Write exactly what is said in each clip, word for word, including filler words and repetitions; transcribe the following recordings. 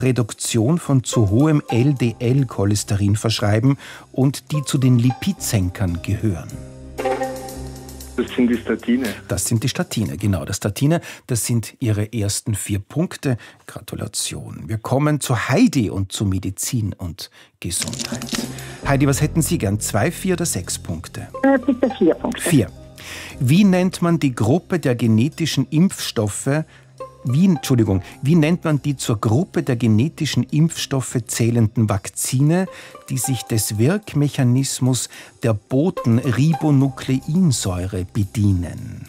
Reduktion von zu hohem L D L-Cholesterin verschreiben und die zu den Lipidsenkern gehören? Das sind die Statine. Das sind die Statine, genau. Das Statine, das sind Ihre ersten vier Punkte. Gratulation. Wir kommen zu Heidi und zu Medizin und Gesundheit. Heidi, was hätten Sie gern? Zwei, vier oder sechs Punkte? Äh, bitte vier Punkte. Vier. Wie nennt man die Gruppe der genetischen Impfstoffe, wie, Entschuldigung, wie nennt man die zur Gruppe der genetischen Impfstoffe zählenden Vakzine, die sich des Wirkmechanismus der Botenribonukleinsäure bedienen?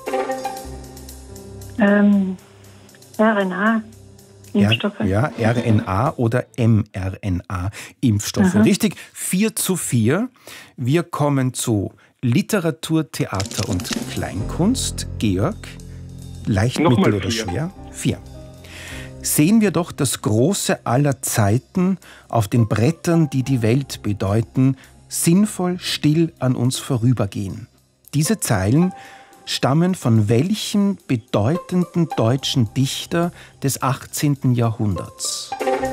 Ähm, R N A-Impfstoffe. Ja, R N A oder mRNA-Impfstoffe. Aha. Richtig, vier zu vier. Wir kommen zu Literatur, Theater und Kleinkunst. Georg, leicht, Nochmal mittel oder vier. schwer? Vier. Sehen wir doch das Große aller Zeiten auf den Brettern, die die Welt bedeuten, sinnvoll still an uns vorübergehen. Diese Zeilen stammen von welchem bedeutenden deutschen Dichter des achtzehnten Jahrhunderts?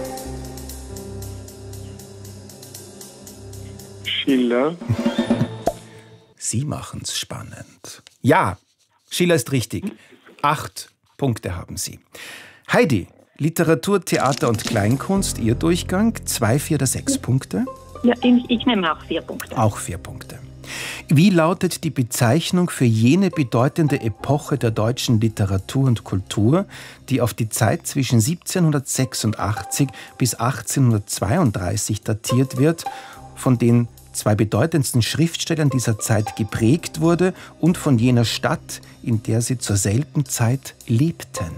Schiller. Sie machen's spannend. Ja, Schiller ist richtig. Acht Punkte haben Sie. Heidi, Literatur, Theater und Kleinkunst, Ihr Durchgang. Zwei, vier oder sechs Punkte? Ja, ich, ich nehme auch vier Punkte. Auch vier Punkte. Wie lautet die Bezeichnung für jene bedeutende Epoche der deutschen Literatur und Kultur, die auf die Zeit zwischen siebzehnhundertsechsundachtzig bis achtzehnhundertzweiunddreißig datiert wird, von den zwei bedeutendsten Schriftstellern dieser Zeit geprägt wurde und von jener Stadt, in der sie zur selben Zeit lebten?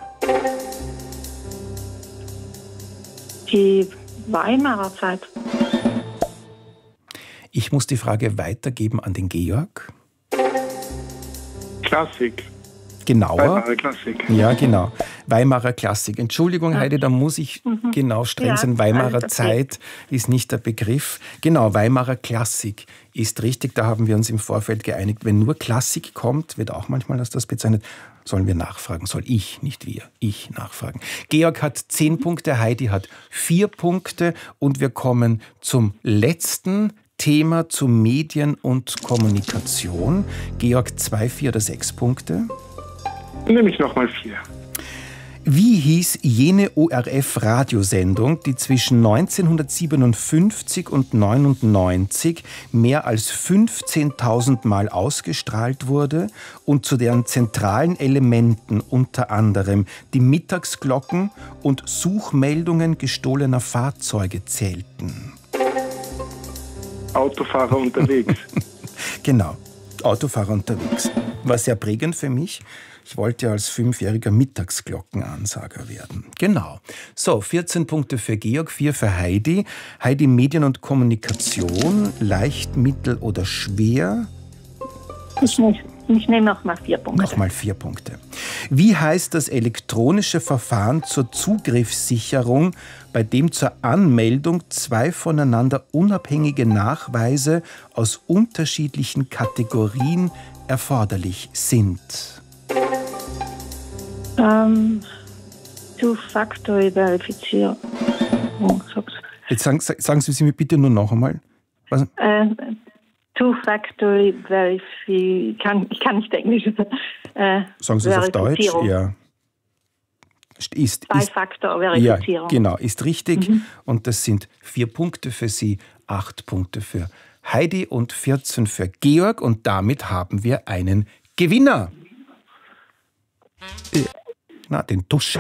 Die Weimarer Zeit. Ich muss die Frage weitergeben an den Georg. Klassik. Genauer. Weimarer Klassik. Ja, genau. Weimarer Klassik. Entschuldigung, Heidi, da muss ich Mhm. genau streng Ja, sein. Weimarer alles okay. Zeit ist nicht der Begriff. Genau, Weimarer Klassik ist richtig. Da haben wir uns im Vorfeld geeinigt. Wenn nur Klassik kommt, wird auch manchmal als das bezeichnet, sollen wir nachfragen. Soll ich, nicht wir. Ich nachfragen. Georg hat zehn Punkte, Heidi hat vier Punkte und wir kommen zum letzten Thema, zu Medien und Kommunikation. Georg, zwei, vier oder sechs Punkte? Nehme ich nochmal vier. Wie hieß jene O R F-Radiosendung, die zwischen neunzehnhundertsiebenundfünfzig und neunundneunzig mehr als fünfzehntausend Mal ausgestrahlt wurde und zu deren zentralen Elementen unter anderem die Mittagsglocken und Suchmeldungen gestohlener Fahrzeuge zählten? Autofahrer unterwegs. Genau, Autofahrer unterwegs. War sehr prägend für mich. Ich wollte als fünfjähriger Mittagsglockenansager werden. Genau. So, vierzehn Punkte für Georg, vier für Heidi. Heidi, Medien und Kommunikation, leicht, mittel oder schwer? Ich, nehm- ich nehme nochmal vier Punkte. Nochmal vier Punkte. Wie heißt das elektronische Verfahren zur Zugriffssicherung, bei dem zur Anmeldung zwei voneinander unabhängige Nachweise aus unterschiedlichen Kategorien erforderlich sind? Ähm, Two-Factor-Verifizierung. Jetzt sagen, sagen Sie mir bitte nur noch einmal. Was? Äh, Two-Factor-Verifizierung. Kann, ich kann nicht Englisch. Äh, Sagen Sie es auf Deutsch? Verifizierung. Ja. Ist, ist, Zwei-Faktor-Verifizierung. ja, genau, ist richtig. Mhm. Und das sind vier Punkte für Sie, acht Punkte für Heidi und vierzehn für Georg. Und damit haben wir einen Gewinner. Äh, Na, den Dusche.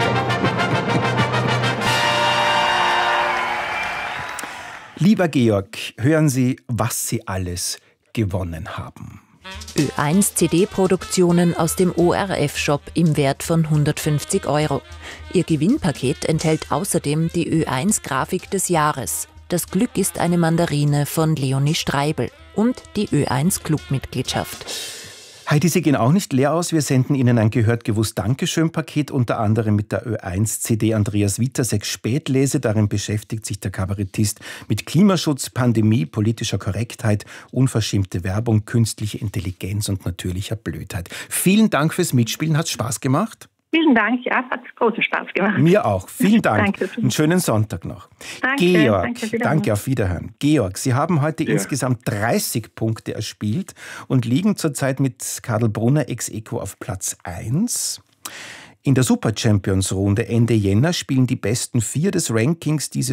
Lieber Georg, hören Sie, was Sie alles gewonnen haben. Ö eins C D-Produktionen aus dem O R F-Shop im Wert von hundertfünfzig Euro. Ihr Gewinnpaket enthält außerdem die Ö eins Grafik des Jahres. Das Glück ist eine Mandarine von Leonie Streibel und die Ö eins Clubmitgliedschaft. Heidi, Sie gehen auch nicht leer aus. Wir senden Ihnen ein gehört gewusst Dankeschön-Paket, unter anderem mit der Ö eins C D Andreas Witasek Spätlese. Darin beschäftigt sich der Kabarettist mit Klimaschutz, Pandemie, politischer Korrektheit, unverschämte Werbung, künstliche Intelligenz und natürlicher Blödheit. Vielen Dank fürs Mitspielen. Hat's Spaß gemacht? Vielen Dank, ja, hat großen Spaß gemacht. Mir auch. Vielen Dank. Danke. Einen schönen Sonntag noch. Danke, Georg, danke, Wiederhören. danke, auf Wiederhören. Georg, Sie haben heute Ja. insgesamt dreißig Punkte erspielt und liegen zurzeit mit Karl Brunner ex aequo auf Platz eins. In der Super Champions Runde Ende Jänner spielen die besten vier des Rankings diese